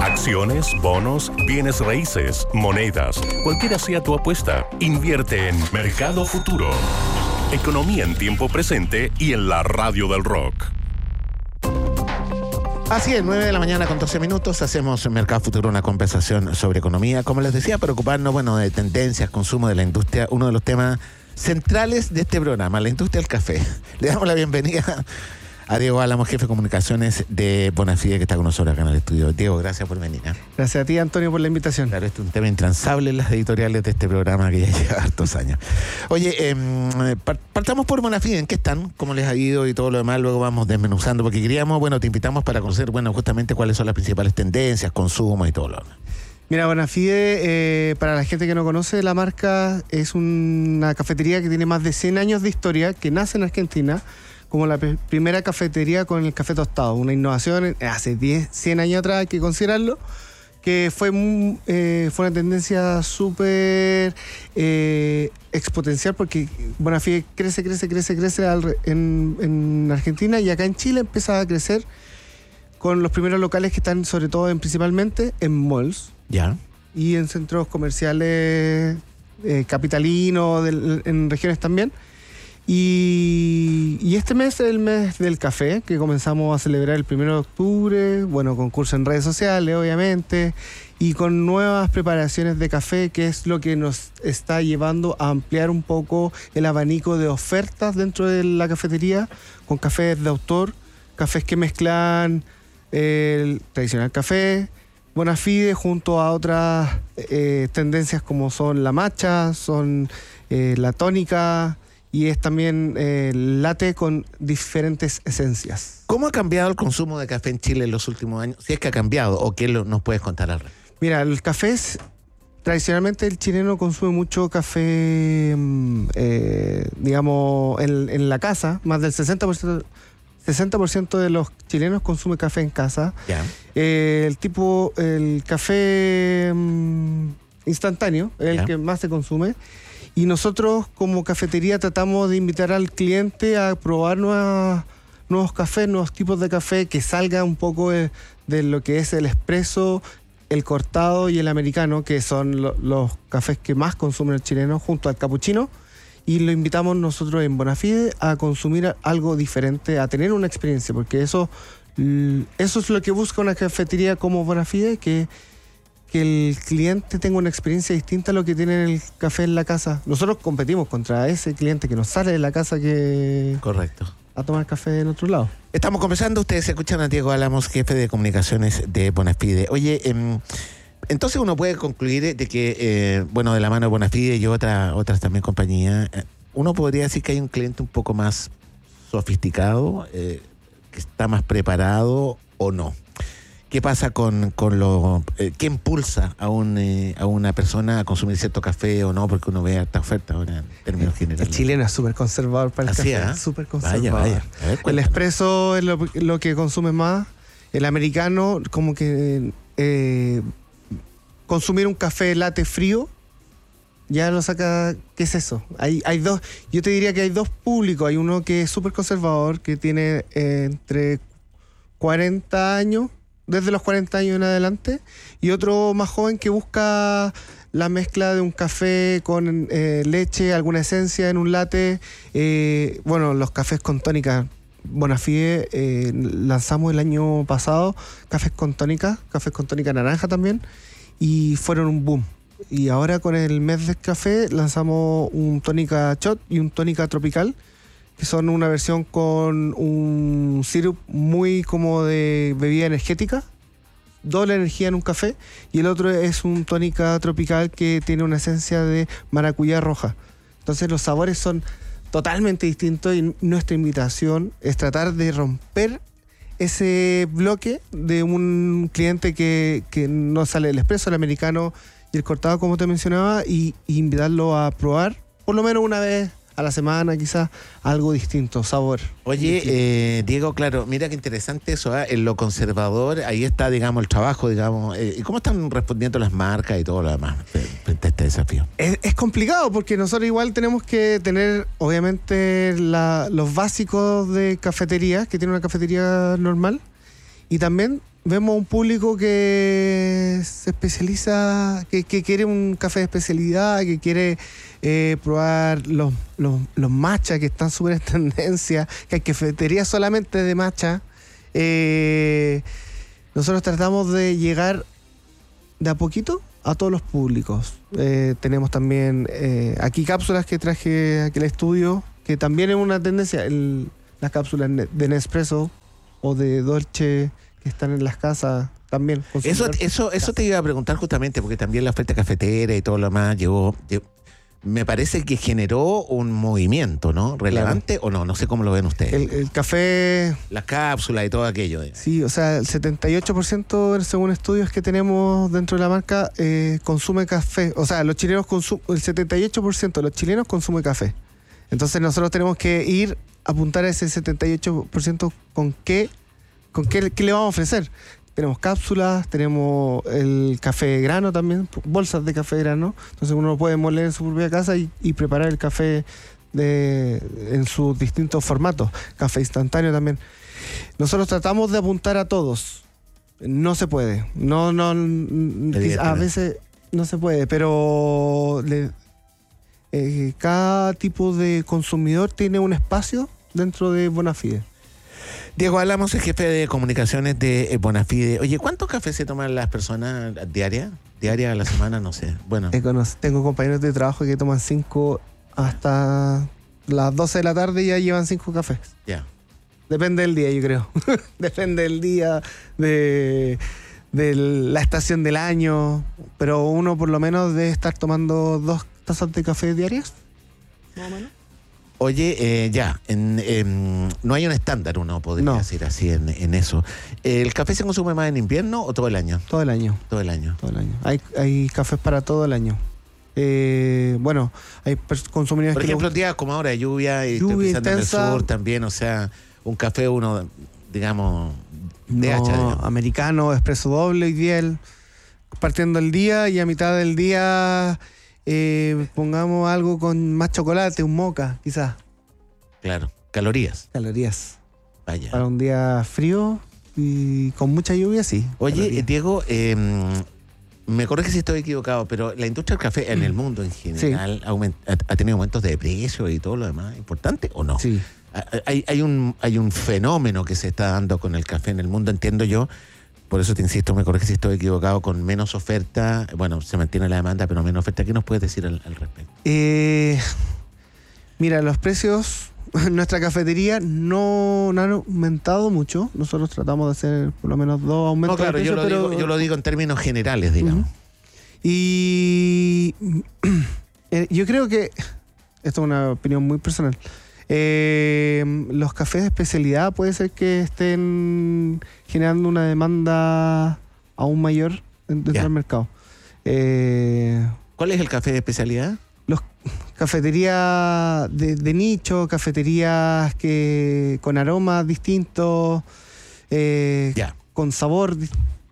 Acciones, bonos, bienes raíces, monedas. Cualquiera sea tu apuesta, invierte en Mercado Futuro. Economía en tiempo presente y en la radio del rock. Así es, 9 de la mañana con 12 minutos, hacemos en Mercado Futuro una conversación sobre economía. Como les decía, preocuparnos, de tendencias, consumo de la industria, uno de los temas centrales de este programa, la industria del café. Le damos la bienvenida a Diego Álamos, jefe de comunicaciones de Bonafide, que está con nosotros acá en el estudio. Diego, gracias por venir. Gracias a ti, Antonio, por la invitación. Claro, este es un tema intransable en las editoriales de este programa que ya lleva hartos años. Oye, partamos por Bonafide. ¿En qué están? ¿Cómo les ha ido y todo lo demás? Luego vamos desmenuzando, porque queríamos, te invitamos para conocer, justamente cuáles son las principales tendencias, consumo y todo lo demás. Mira, Bonafide, para la gente que no conoce, la marca es una cafetería que tiene más de 100 años de historia, que nace en Argentina como la primera cafetería con el café tostado. Una innovación hace 100 años atrás, hay que considerarlo, que fue una tendencia súper exponencial, porque Bonafide crece en Argentina, y acá en Chile empieza a crecer con los primeros locales que están sobre todo principalmente en malls. Ya. Y en centros comerciales capitalinos, en regiones también. Y este mes es el mes del café, que comenzamos a celebrar el 1 de octubre, concurso en redes sociales, obviamente, y con nuevas preparaciones de café, que es lo que nos está llevando a ampliar un poco el abanico de ofertas dentro de la cafetería, con cafés de autor, cafés que mezclan el tradicional café, Bonafide, junto a otras tendencias como son la matcha, son la tónica, y es también latte con diferentes esencias. ¿Cómo ha cambiado el consumo de café en Chile en los últimos años? Si es que ha cambiado, ¿o qué nos puedes contar al respecto? Mira, el café tradicionalmente el chileno consume mucho café, en la casa. Más del 60% de los chilenos consume café en casa. Ya. El café instantáneo es el que más se consume. Y nosotros como cafetería tratamos de invitar al cliente a probar nuevos cafés, nuevos tipos de café, que salga un poco de lo que es el espresso, el cortado y el americano, que son los cafés que más consume el chileno, junto al capuchino. Y lo invitamos nosotros en Bonafide a consumir algo diferente, a tener una experiencia, porque eso es lo que busca una cafetería como Bonafide, que el cliente tenga una experiencia distinta a lo que tiene el café en la casa. Nosotros competimos contra ese cliente que nos sale de la casa Correcto. A tomar café en otro lado. Estamos conversando, ustedes escuchan a Diego Álamos, jefe de comunicaciones de Bonafide. Oye, entonces uno puede concluir de que, de la mano de Bonafide y otras también compañías, uno podría decir que hay un cliente un poco más sofisticado, que está más preparado o no. ¿Qué pasa con qué impulsa a una persona a consumir cierto café o no? Porque uno ve esta oferta ahora en términos generales. El chileno es súper conservador para el café. Súper conservador. Vaya. A ver, el espresso es lo que consume más. El americano, como que consumir un café latte frío ya lo saca. ¿Qué es eso? Hay dos. Yo te diría que hay dos públicos. Hay uno que es súper conservador, que tiene entre 40 años, desde los 40 años en adelante, y otro más joven que busca la mezcla de un café con leche, alguna esencia en un latte. Los cafés con tónica. Bonafide lanzamos el año pasado cafés con tónica naranja también, y fueron un boom. Y ahora con el mes del café lanzamos un tónica shot y un tónica tropical, que son una versión con un sirup muy como de bebida energética, doble energía en un café, y el otro es un tónica tropical que tiene una esencia de maracuyá roja. Entonces los sabores son totalmente distintos, y nuestra invitación es tratar de romper ese bloque de un cliente que no sale del espresso, el americano y el cortado, como te mencionaba, y invitarlo a probar por lo menos una vez a la semana, quizás algo distinto, sabor. Oye, Diego, claro, mira qué interesante eso, en lo conservador, ahí está, digamos, el trabajo, digamos, ¿y cómo están respondiendo las marcas y todo lo demás frente a este desafío? Es complicado, porque nosotros igual tenemos que tener, obviamente, los básicos de cafetería, que tiene una cafetería normal, y también vemos un público que se especializa, que quiere un café de especialidad, que quiere probar los matcha que están súper en tendencia, que hay cafeterías solamente de matcha. Nosotros tratamos de llegar de a poquito a todos los públicos. Tenemos también aquí cápsulas que traje aquí al estudio, que también es una tendencia, las cápsulas de Nespresso o de Dolce que están en las casas también. Eso te iba a preguntar justamente, porque también la oferta cafetera y todo lo demás me parece que generó un movimiento, ¿no? ¿Relevante o no? No sé cómo lo ven ustedes. El café... Las cápsulas y todo aquello. Sí, o sea, el 78% según estudios que tenemos dentro de la marca consume café. O sea, los chilenos el 78% de los chilenos consume café. Entonces nosotros tenemos que apuntar a ese 78% con qué le vamos a ofrecer. Tenemos cápsulas, tenemos el café de grano también, bolsas de café de grano. Entonces uno lo puede moler en su propia casa y preparar el café en sus distintos formatos. Café instantáneo también. Nosotros tratamos de apuntar a todos. No se puede. A veces no se puede, pero cada tipo de consumidor tiene un espacio dentro de Bonafide. Diego Álamos es jefe de comunicaciones de Bonafide. Oye, ¿cuántos cafés se toman las personas diaria a la semana? No sé. Bueno. Tengo compañeros de trabajo que toman 5 hasta las 12 de la tarde, ya llevan 5 cafés. Ya. Depende del día, yo creo. Depende del día, de la estación del año. Pero uno por lo menos debe estar tomando 2 tazas de café diarias, más o menos. Oye, no hay un estándar, uno podría decir así en eso. ¿El café se consume más en invierno o todo el año? Todo el año. Todo el año. Hay cafés para todo el año. Bueno, hay consumidores por ejemplo, días como ahora de lluvia y estoy pensando en el sur también, o sea, un café uno, digamos, de hacha. Digamos. Americano, expreso doble y biel, partiendo el día y a mitad del día... pongamos algo con más chocolate, un moca, quizás. Claro, calorías. Vaya. Para un día frío y con mucha lluvia, sí. Oye, calorías. Diego, me corrige si estoy equivocado, pero la industria del café en el mundo en general ha tenido aumentos de precio y todo lo demás. ¿Importante o no? Sí. Hay un fenómeno que se está dando con el café en el mundo, entiendo yo. Por eso te insisto, me corrige si estoy equivocado, con menos oferta. Bueno, se mantiene la demanda, pero menos oferta. ¿Qué nos puedes decir al respecto? Mira, los precios en nuestra cafetería no han aumentado mucho. Nosotros tratamos de hacer por lo menos 2 aumentos de precios. Yo lo digo en términos generales, digamos. Y yo creo que, esto es una opinión muy personal, los cafés de especialidad puede ser que estén generando una demanda aún mayor dentro del mercado. ¿Cuál es el café de especialidad? Los cafeterías de nicho, cafeterías con aromas distintos, con sabores.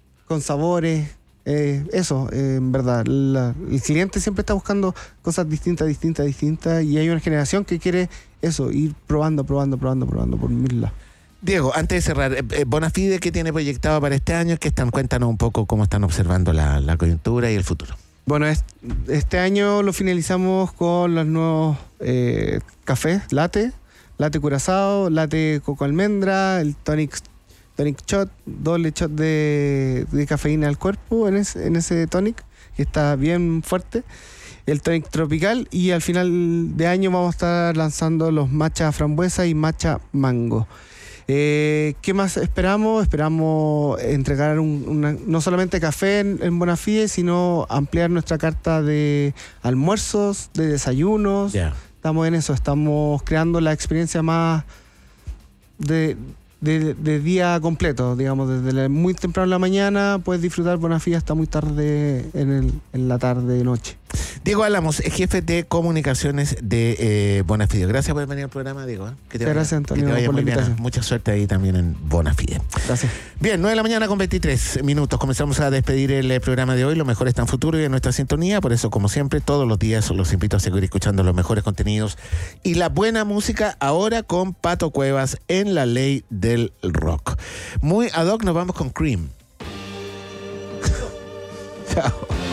En verdad, el cliente siempre está buscando cosas distintas, y hay una generación que quiere eso, ir probando por mil lados. Diego, antes de cerrar, Bonafide, ¿qué tiene proyectado para este año? Cuéntanos un poco cómo están observando la coyuntura y el futuro. Bueno, este año lo finalizamos con los nuevos cafés, latte curazao, latte coco almendra, el tonic shot, doble shot de cafeína al cuerpo en ese tonic, que está bien fuerte, el tonic tropical, y al final de año vamos a estar lanzando los matcha frambuesa y matcha mango. ¿Qué más esperamos? Esperamos entregar no solamente café en Bonafide, sino ampliar nuestra carta de almuerzos, de desayunos. Estamos en eso, estamos creando la experiencia más de día completo, digamos, desde muy temprano en la mañana puedes disfrutar Bonafide hasta muy tarde en la tarde, noche. Diego Álamos, jefe de comunicaciones de Bonafide. Gracias por venir al programa, Diego. Gracias, Antonio, que te vaya por la muy bien. invitación. Mucha suerte ahí también en Bonafide. Gracias. Bien, 9:23 Comenzamos a despedir el programa de hoy. Lo mejor está en futuro y en nuestra sintonía. Por eso, como siempre, todos los días los invito a seguir escuchando los mejores contenidos y la buena música, ahora con Pato Cuevas en La Ley del Rock. Muy ad hoc, nos vamos con Cream. Chao.